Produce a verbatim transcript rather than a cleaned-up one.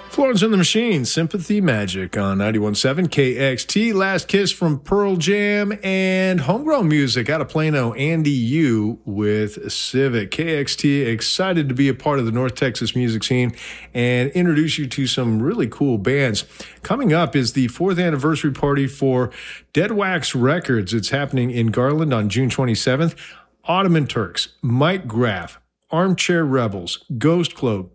Florence and the Machine, Sympathy Magic on ninety-one point seven K X T. Last Kiss from Pearl Jam and homegrown music out of Plano, Andy U with Civic. K X T, excited to be a part of the North Texas music scene and introduce you to some really cool bands. Coming up is the fourth anniversary party for Dead Wax Records. It's happening in Garland on June twenty-seventh. Ottoman Turks, Mike Graff, Armchair Rebels, Ghost Cloak,